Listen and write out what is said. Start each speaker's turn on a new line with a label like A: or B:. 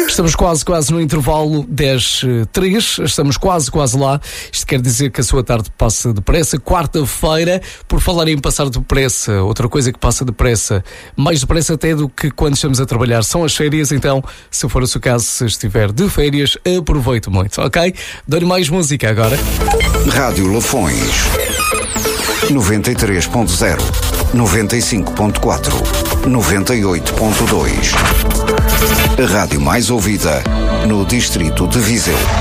A: Estamos quase no intervalo 10:03. Estamos quase lá. Isto quer dizer que a sua tarde passa depressa. Quarta-feira, por falar em passar depressa, outra coisa que passa depressa, mais depressa até do que quando estamos a trabalhar, são as férias. Então, se for o seu caso, se estiver de férias, aproveite muito, ok? Dou-lhe mais música agora.
B: Rádio Lafões 93.0, 95.4, 98.2. A rádio mais ouvida no distrito de Viseu.